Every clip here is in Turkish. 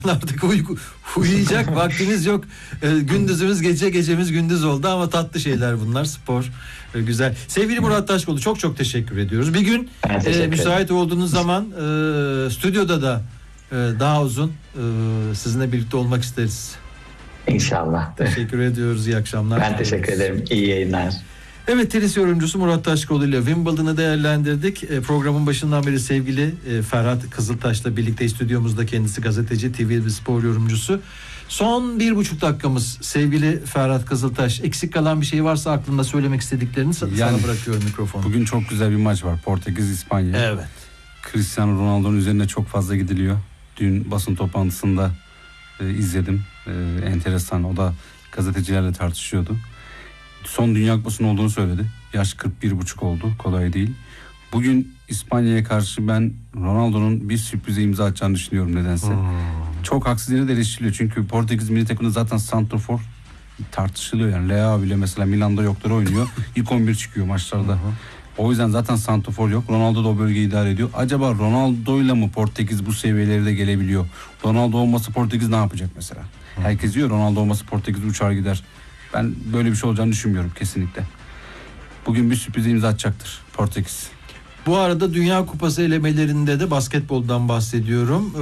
Artık uyuyacak vaktimiz yok. Gündüzümüz gece, gecemiz gündüz oldu ama tatlı şeyler bunlar. Spor güzel. Sevgili Murat Taşkolu, çok çok teşekkür ediyoruz. Bir gün müsait olduğunuz zaman stüdyoda da daha uzun sizinle birlikte olmak isteriz. İnşallah. Teşekkür ediyoruz. İyi akşamlar. Ben teşekkür ederim. İyi yayınlar. Evet, tenis yorumcusu Murat Taşkolu ile Wimbledon'ı değerlendirdik. Programın başından beri sevgili Ferhat Kızıltaş'la birlikte stüdyomuzda, kendisi gazeteci, TV ve spor yorumcusu. Son 1,5 dakikamız sevgili Ferhat Kızıltaş. Eksik kalan bir şey varsa aklında söylemek istediklerini sana bırakıyorum mikrofonu. Bugün çok güzel bir maç var. Portekiz-İspanya. Evet. Cristiano Ronaldo'nun üzerine çok fazla gidiliyor. Dün basın toplantısında izledim. Enteresan. O da gazetecilerle tartışıyordu. Son Dünya Kupası'nın olduğunu söyledi. Yaş 41,5 oldu. Kolay değil. Bugün İspanya'ya karşı ben Ronaldo'nun bir sürprize imza atacağını düşünüyorum nedense. Çok haksız yere de eleştiriliyor. Çünkü Portekiz milli takımında zaten santrafor tartışılıyor. Yani Leao bile mesela Milan'da yokları oynuyor. İlk 11 çıkıyor maçlarda. O yüzden zaten santrafor yok. Ronaldo da o bölgeyi idare ediyor. Acaba Ronaldo'yla mı Portekiz bu seviyelere de gelebiliyor? Ronaldo olmasa Portekiz ne yapacak mesela? Herkes diyor Ronaldo olmasa Portekiz uçar gider. Ben böyle bir şey olacağını düşünmüyorum kesinlikle. Bugün bir sürpriz imza atacaktır Portekiz. Bu arada Dünya Kupası elemelerinde de basketboldan bahsediyorum.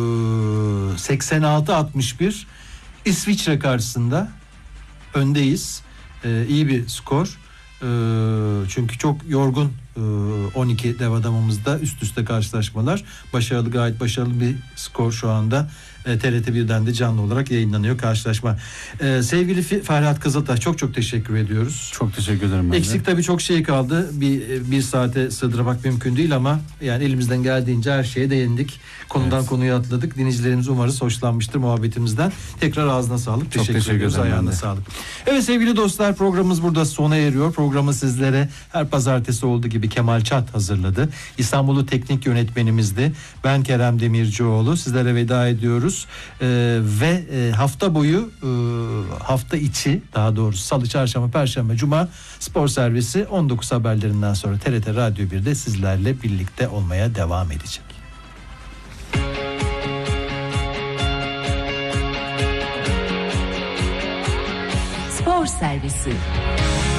86-61 İsviçre karşısında öndeyiz. İyi bir skor. Çünkü çok yorgun 12 dev adamımızda üst üste karşılaşmalar. Başarılı, gayet başarılı bir skor şu anda. TRT 1'den de canlı olarak yayınlanıyor karşılaşma. Sevgili Ferhat Kızıltaş, çok çok teşekkür ediyoruz. Çok teşekkür ederim. Eksik tabii çok şey kaldı. Bir saate sığdırmak mümkün değil ama yani elimizden geldiğince her şeye değindik. Konudan konuya atladık. Dinleyicilerimiz umarız hoşlanmıştır muhabbetimizden. Tekrar ağzına sağlık. Teşekkür ediyoruz. Ayağına sağlık. Evet sevgili dostlar, programımız burada sona eriyor. Programı sizlere her pazartesi olduğu gibi Kemal Çat hazırladı. İstanbul'u teknik yönetmenimizdi. Ben Kerem Demircioğlu. Sizlere veda ediyoruz. Ve hafta boyu, hafta içi daha doğrusu Salı, Çarşamba, Perşembe, Cuma spor servisi 19 haberlerinden sonra TRT Radyo 1'de sizlerle birlikte olmaya devam edecek. Spor servisi.